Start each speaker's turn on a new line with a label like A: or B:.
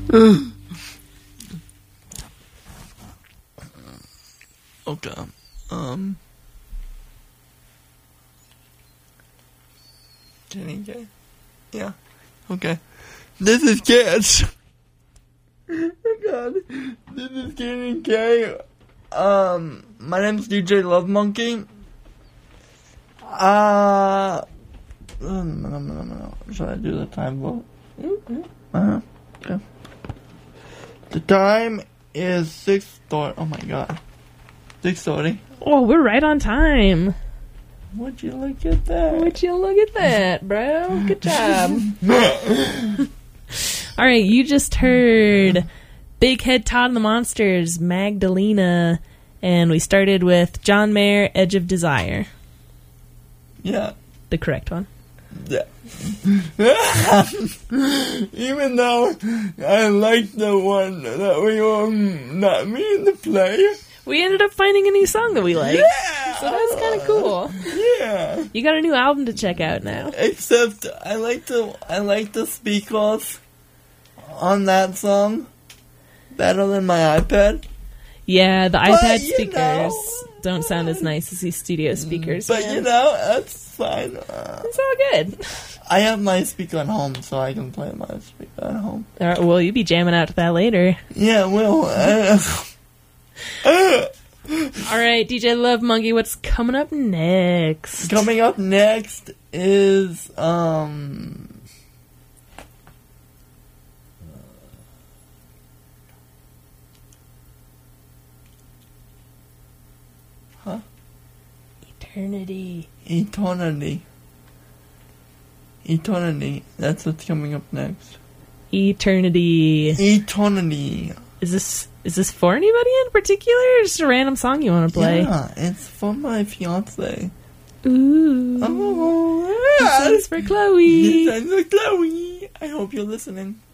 A: Okay. Kenny K? Yeah. Okay. This is Kids. Oh God. This is Kenny K. My name's DJ Love Monkey. Should I do the time vote? Okay. The time is 6:30. Oh my God. 6:30.
B: Oh, we're right on time.
A: Would you look at that?
B: Would you look at that, bro? Good job. All right, you just heard Big Head Todd and the Monsters, Magdalena, and we started with John Mayer, Edge of Desire.
A: Yeah.
B: The correct one.
A: Yeah. Even though I like the one that we were not me in the play.
B: We ended up finding a new song that we like.
A: Yeah!
B: So that's kind of cool.
A: Yeah.
B: You got a new album to check out now.
A: Except I like the speakers on that song better than my iPad.
B: Yeah, the iPad speakers don't sound as nice as these studio speakers.
A: But
B: man.
A: that's fine.
B: It's all good.
A: I have my speaker at home, so I can play my speaker at home.
B: All right, well, you'll be jamming out to that later.
A: Yeah, well.
B: All right, DJ Love Monkey, what's coming up next?
A: Coming up next is
B: Eternity.
A: That's what's coming up next.
B: Eternity.
A: Is
B: Is this for anybody in particular, or just a random song you want to play?
A: Yeah, it's for my fiance.
B: Ooh.
A: Oh,
B: This is for Chloe.
A: This is for Chloe. I hope you're listening.